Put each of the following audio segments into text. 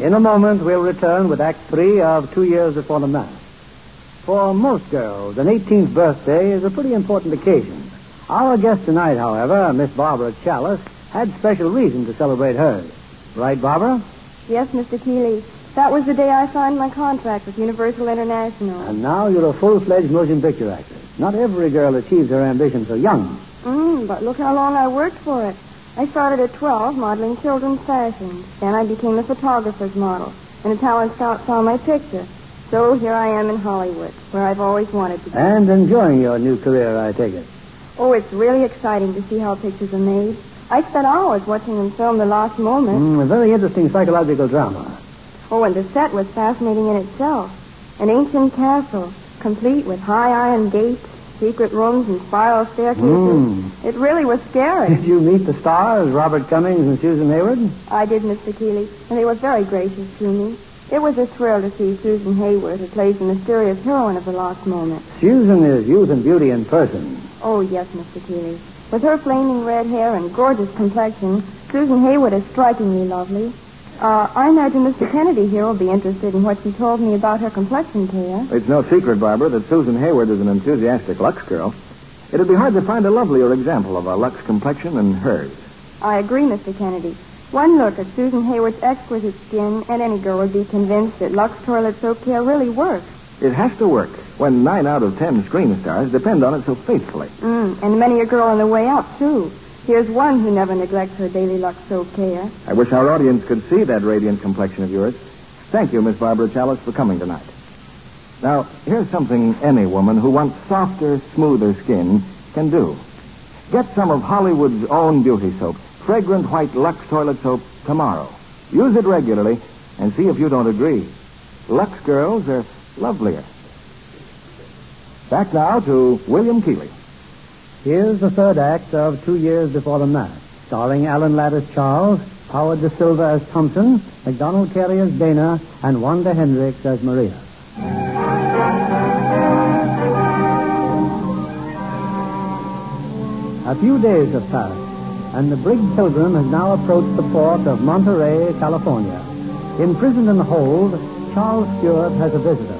In a moment, we'll return with Act 3 of 2 Years Before the Mass. For most girls, an 18th birthday is a pretty important occasion. Our guest tonight, however, Miss Barbara Chalice, had special reason to celebrate hers. Right, Barbara? Yes, Mr. Keeley. That was the day I signed my contract with Universal International. And now you're a full-fledged motion picture actress. Not every girl achieves her ambition so young. But look how long I worked for it. I started at 12 modeling children's fashions. Then I became a photographer's model, and a talent scout saw my picture. So here I am in Hollywood, where I've always wanted to be. And enjoying your new career, I take it. Oh, it's really exciting to see how pictures are made. I spent hours watching them film The Lost Moment. A very interesting psychological drama. Oh, and the set was fascinating in itself. An ancient castle, complete with high iron gates, secret rooms, and spiral staircases. It really was scary. Did you meet the stars, Robert Cummings and Susan Hayward? I did, Mr. Keeley, and they were very gracious to me. It was a thrill to see Susan Hayward, who plays the mysterious heroine of The Lost Moment. Susan is youth and beauty in person. Oh, yes, Mr. Keeley. With her flaming red hair and gorgeous complexion, Susan Hayward is strikingly lovely. I imagine Mr. Kennedy here will be interested in what she told me about her complexion care. It's no secret, Barbara, that Susan Hayward is an enthusiastic Lux girl. It'd be hard to find a lovelier example of a Lux complexion than hers. I agree, Mr. Kennedy. One look at Susan Hayward's exquisite skin, and any girl would be convinced that Lux Toilet Soap Care really works. It has to work when 9 out of 10 screen stars depend on it so faithfully. And many a girl on the way up, too. Here's one who never neglects her daily Lux Soap Care. I wish our audience could see that radiant complexion of yours. Thank you, Miss Barbara Chalice, for coming tonight. Now, here's something any woman who wants softer, smoother skin can do. Get some of Hollywood's own beauty soap, fragrant white Lux Toilet Soap, tomorrow. Use it regularly and see if you don't agree. Lux girls are lovelier. Back now to William Keeley. Here's the third act of 2 Years Before the Mass, starring Alan Ladd as Charles, Howard De Silva as Thompson, MacDonald Carey as Dana, and Wanda Hendricks as Maria. A few days have passed, and the brig Pilgrim has now approached the port of Monterey, California. Imprisoned in the hold, Charles Stewart has a visitor.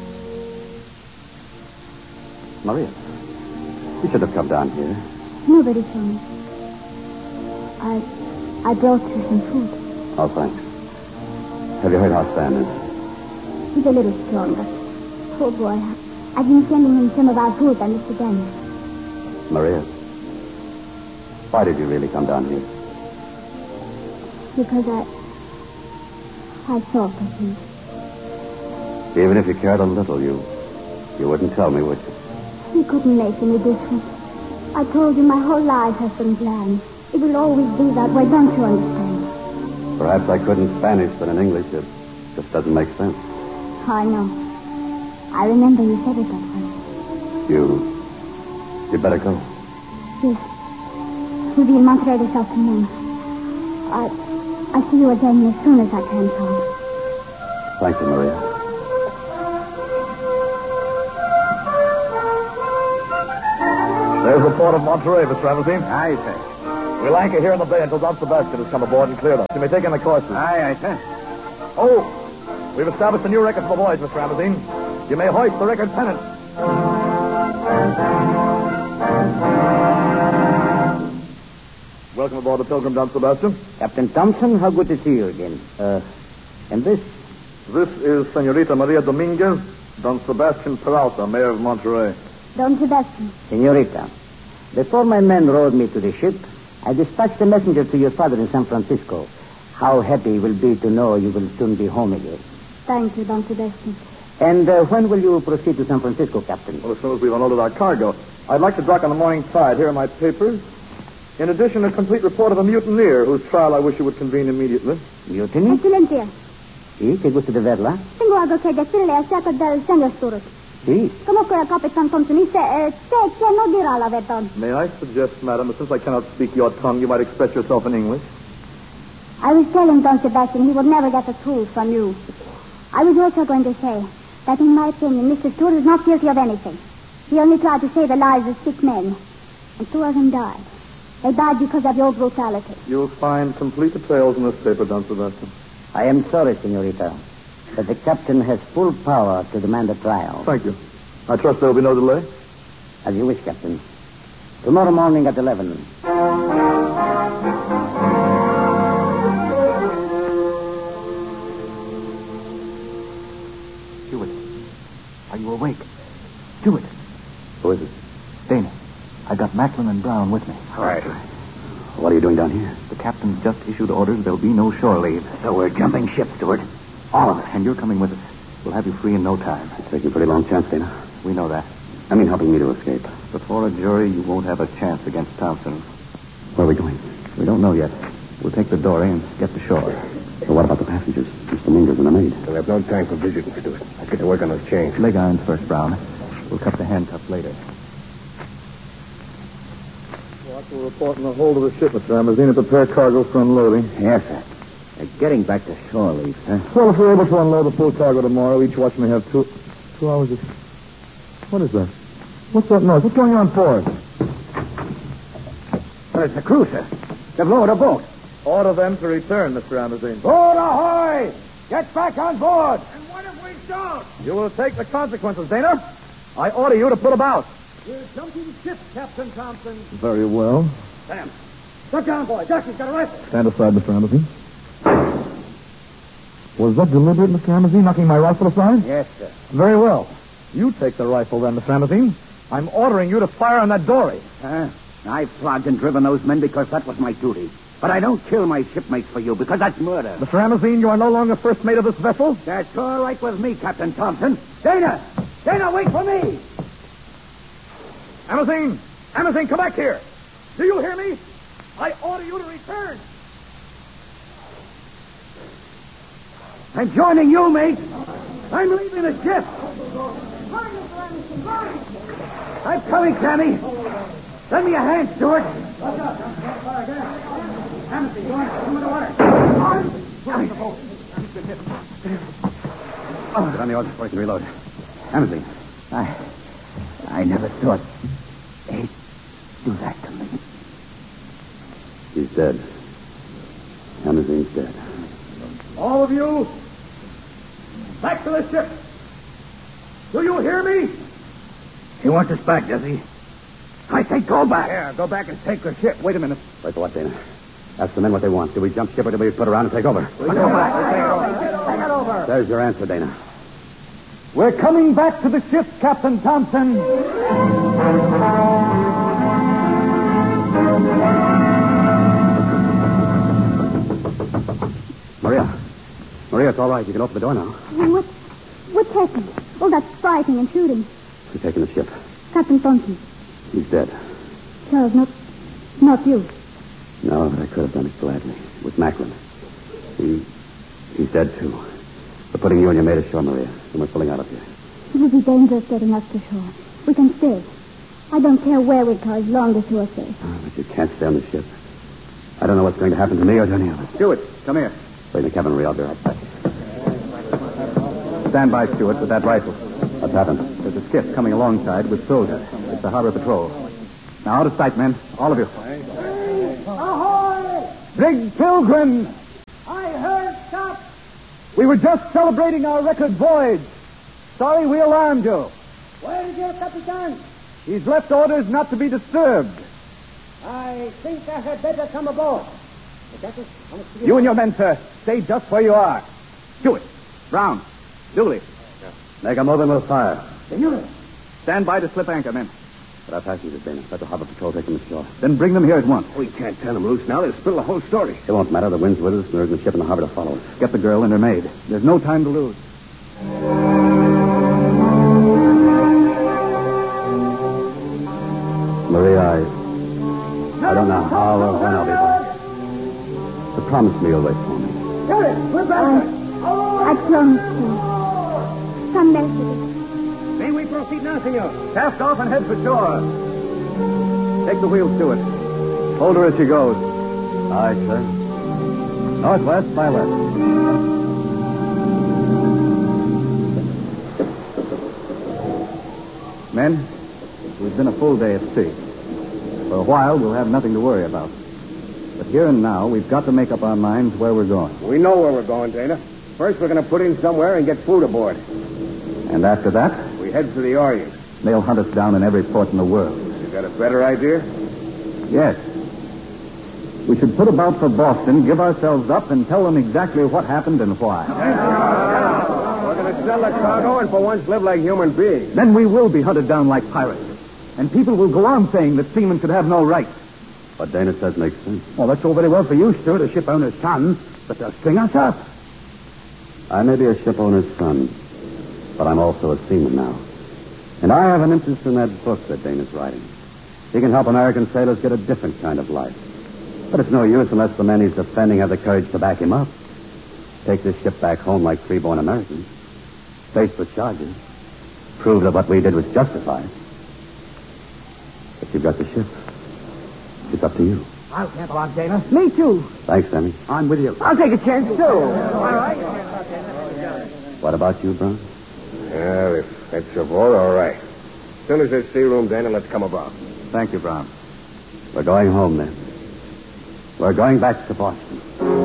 Maria, you should have come down here. Nobody told me. I brought you some food. Oh, thanks. Have you heard how Stan is? He's a little stronger. Poor boy. I've been sending him some of our food by Mr. Dennis. Maria, why did you really come down here? Because I thought of you. Even if you cared a little, you wouldn't tell me, would you? You couldn't make any difference. I told you my whole life has been planned. It will always be that way, don't you understand? Perhaps I couldn't Spanish, but in English it just doesn't make sense. I know. I remember you said it that way. You'd better go. Yes. We'll be in Monterey this afternoon. I'll see you again as soon as I can, Tom. Thank you, Maria. There's the port of Monterey, Mr. Ramsey. Aye, sir. We'll anchor here in the bay until Don Sebastian has come aboard and cleared us. You may take in the courses. Aye, sir. Oh, we've established a new record for the boys, Mr. Ramsey. You may hoist the record pennant. Welcome aboard the Pilgrim, Don Sebastian. Captain Thompson, how good to see you again. And this? This is Senorita Maria Dominguez, Don Sebastian Peralta, Mayor of Monterey. Don Sebastian. Senorita, before my men rowed me to the ship, I dispatched a messenger to your father in San Francisco. How happy he will be to know you will soon be home again. Thank you, Don Sebastian. And when will you proceed to San Francisco, Captain? Well, as soon as we've unloaded our cargo. I'd like to dock on the morning tide. Here are my papers. In addition, a complete report of a mutineer whose trial I wish you would convene immediately. Mutiny? Excellentia. Sì, che gusto di verla? Tengo algo che decirle acerca del señor Stewart. Sì. Comunque, Capitan Thompson dice che non dirà la verità. May I suggest, madam, that since I cannot speak your tongue, you might express yourself in English? I was telling Don Sebastian he would never get the truth from you. I was also going to say that, in my opinion, Mr. Stewart is not guilty of anything. He only tried to save the lives of 6 men, and 2 of them died. They died because of your brutality. You'll find complete details in this paper, Don Sebastian. I am sorry, senorita, but the captain has full power to demand a trial. Thank you. I trust there will be no delay. As you wish, Captain. Tomorrow morning at 11. Stewart, are you awake? Stewart. Who is it? Dana, I got Macklin and Brown with me. All right. What are you doing down here? The captain's just issued orders there'll be no shore leave. So we're jumping ship, Stewart. All of us. And you're coming with us. We'll have you free in no time. You're taking a pretty long chance, Dana. We know that. I mean, helping me to escape. Before a jury, you won't have a chance against Thompson. Where are we going? We don't know yet. We'll take the dory and get to shore. So what about the passengers? Mr. Mingers and the maid? We'll have no time for visiting, Stewart. Let's get to work on those chains. Leg irons first, Brown. We'll cut the handcuffs later. Watch will report on the hold of the ship, Mr. Amazine, and prepare cargo for unloading. Yes, sir. Getting back to shore leave, sir. Well, if we're able to unload the full cargo tomorrow, each watch may have 2 hours of... What is that? What's that noise? What's going on board? Well, it's the crew, sir. They've lowered a boat. Order them to return, Mr. Amazine. Board ahoy! Get back on board! And what if we don't? You will take the consequences, Dana. I order you to put about. We're jumping ship, Captain Thompson. Very well. Sam, look down, boy. Dusty's got a rifle. Stand aside, Mr. Amazine. Was that deliberate, Mr. Amazine, knocking my rifle aside? Yes, sir. Very well. You take the rifle then, Mr. Amazine. I'm ordering you to fire on that dory. I flogged and driven those men because that was my duty. But I don't kill my shipmates for you because that's murder. Mr. Amazine, you are no longer first mate of this vessel? That's all right with me, Captain Thompson. Dana! Dana, wait for me! Amazine! Amazine, come back here! Do you hear me? I order you to return! I'm joining you, mate. I'm leaving the ship. I'm coming, Sammy. Lend me a hand, Stuart. Get on the oars before I can reload. Amazing. I never thought they'd do that to me. He's dead. Amazine's dead. All of you, back to the ship. Do you hear me? He wants us back, does he? I say go back. Yeah, go back and take the ship. Wait a minute. Wait for what, Dana? Ask the men what they want. Do we jump ship or do we put around and take over? We'll go back. Take it over. There's your answer, Dana. We're coming back to the ship, Captain Thompson. Maria, it's all right. You can open the door now. What's happened? All that fighting and shooting. We're taking the ship. Captain Thompson. He's dead. Charles, not you. No, but I could have done it gladly. With Macklin. He's dead, too. We're putting you and your mate ashore, Maria, and we're pulling out of here. It would be dangerous getting us to shore. We can stay. I don't care where we go as long as you are safe. Oh, but you can't stay on the ship. I don't know what's going to happen to me or to any of us. Stewart, come here. Wait in the cabin, Maria. I'll be right back. Stand by, Stewart, with that rifle. What's happened? There's a skiff coming alongside with soldiers. It's the harbor patrol. Now, out of sight, men. All of you. Ahoy! Big Pilgrim! I heard stop. We were just celebrating our record voyage. Sorry we alarmed you. Where is your Capitan? He's left orders not to be disturbed. I think I had better come aboard. You and your men, sir, stay just where you are. Stewart, Brown, Dooley. Make a move and we'll fire. Stand by to slip anchor, men. But our passengers, Dana. Let the harbor patrol take them ashore. Then bring them here at once. We can't turn them loose now. They'll spill the whole story. It won't matter. The wind's with us, and there isn't a ship in the harbor to follow us. Get the girl and her maid. There's no time to lose. Maria, I don't know how or when I'll be back. But promise me you'll wait for me. We're back. I promise you. Some messages. May we proceed now, senor? Cast off and head for shore. Take the wheel, Stewart. Hold her as she goes. Aye, sir. Northwest by west. Men, we've been a full day at sea. For a while, we'll have nothing to worry about. But here and now, we've got to make up our minds where we're going. We know where we're going, Dana. First, we're going to put in somewhere and get food aboard. And after that, We head for the Orient. they'll hunt us down in every port in the world. You got a better idea? Yes. We should put about for Boston, give ourselves up, and tell them exactly what happened and why. We're going to sell the cargo and for once live like human beings. Then we will be hunted down like pirates. And people will go on saying that seamen should have no rights. What Dana says makes sense. Well, that's all very well for you, Stuart, a ship owner's son, but they'll string us up. I may be a ship owner's son, but I'm also a seaman now. And I have an interest in that book that Dana's writing. He can help American sailors get a different kind of life. But it's no use unless the men he's defending have the courage to back him up. Take this ship back home like freeborn Americans. Face the charges. Prove that what we did was justified. But you've got the ship. It's up to you. I'll gamble on Dana. Me too. Thanks, Sammy. I'm with you. I'll take a chance, too. All right. What about you, Brown? Well, if that's your vote, all right. As soon as there's sea room, Dana, let's come about. Thank you, Brown. We're going home, then. We're going back to Boston.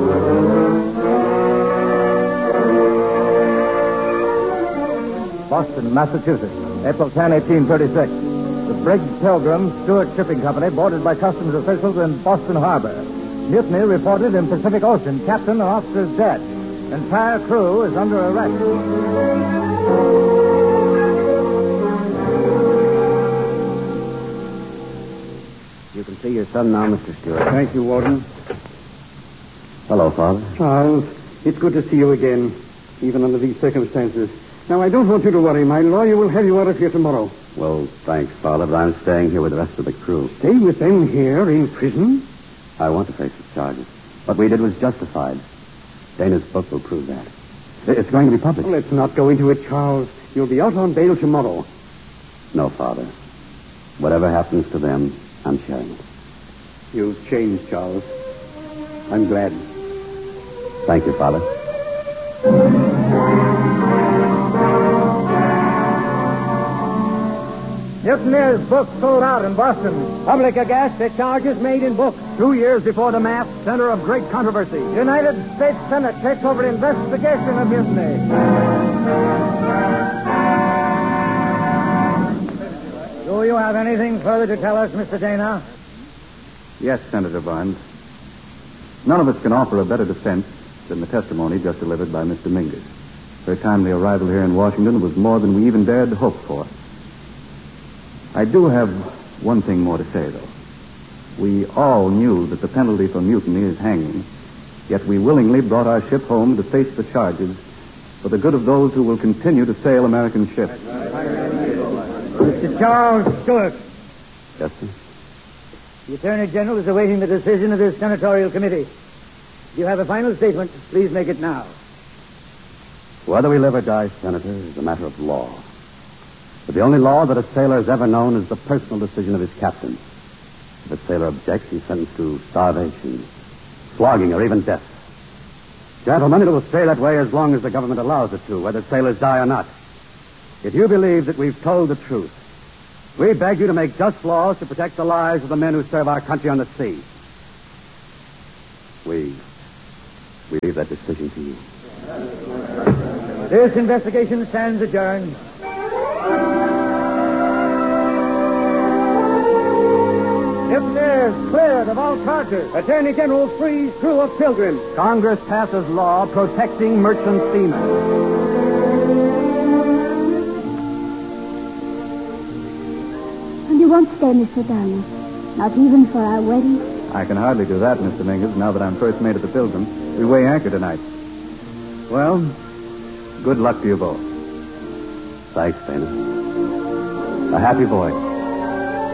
Boston, Massachusetts, April 10, 1836. The brig Pilgrim, Stewart Shipping Company, boarded by customs officials in Boston Harbor. Mutiny reported in Pacific Ocean. Captain and officers dead. Entire crew is under arrest. You can see your son now, Mr. Stewart. Thank you, Warden. Hello, Father. Charles, it's good to see you again, even under these circumstances. Now, I don't want you to worry. My lawyer will have you out of here tomorrow. Well, thanks, Father, but I'm staying here with the rest of the crew. Stay with them here in prison? I want to face the charges. What we did was justified. Dana's book will prove that. It's going to be published. Well, let's not go into it, Charles. You'll be out on bail tomorrow. No, Father. Whatever happens to them, I'm sharing it. You've changed, Charles. I'm glad. Thank you, Father. Mutineer's book sold out in Boston. Public aghast at charges made in book. 2 years before the map, center of great controversy. United States Senate takes over investigation of mutiny. Do you have anything further to tell us, Mr. Dana? Yes, Senator Barnes. None of us can offer a better defense than the testimony just delivered by Miss Dominguez. Her timely arrival here in Washington was more than we even dared to hope for. I do have one thing more to say, though. We all knew that the penalty for mutiny is hanging, yet we willingly brought our ship home to face the charges for the good of those who will continue to sail American ships. Mr. Charles Stewart. Yes, sir? The Attorney General is awaiting the decision of this senatorial committee. If you have a final statement, please make it now. Whether we live or die, Senator, is a matter of law. But the only law that a sailor has ever known is the personal decision of his captain. If a sailor objects, he's sentenced to starvation, flogging, or even death. Gentlemen, it will stay that way as long as the government allows it to, whether sailors die or not. If you believe that we've told the truth, we beg you to make just laws to protect the lives of the men who serve our country on the sea. We leave that decision to you. This investigation stands adjourned. Mutineers cleared of all charges. Attorney General frees crew of Pilgrim. Congress passes law protecting merchant seamen. And you won't stay, Mr. Dana. Not even for our wedding. I can hardly do that, Miss Dominguez, now that I'm first mate of the Pilgrim. We weigh anchor tonight. Well, good luck to you both. Thanks, Dana. A happy voyage.